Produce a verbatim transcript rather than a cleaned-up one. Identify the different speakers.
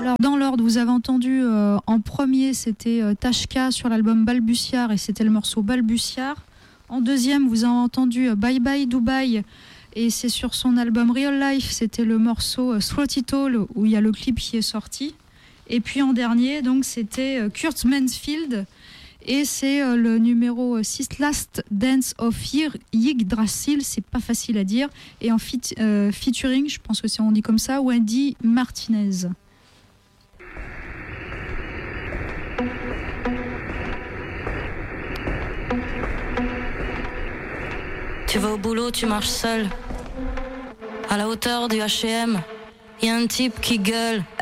Speaker 1: Alors dans l'ordre, vous avez entendu euh, en premier c'était euh, Tashka sur l'album Balbuciar et c'était le morceau Balbuciar. En deuxième, vous avez entendu euh, Bye Bye Dubai et c'est sur son album Real Life, c'était le morceau euh, Throat It All où il y a le clip qui est sorti. Et puis en dernier, donc c'était euh, Kurt Mansfield et c'est euh, le numéro six Last Dance of Yggdrasil, c'est pas facile à dire, et en fit, euh, featuring, je pense que c'est on dit comme ça, Wendy Martinez.
Speaker 2: Tu vas au boulot, tu marches seul. À la hauteur du H et M, y a un type qui gueule.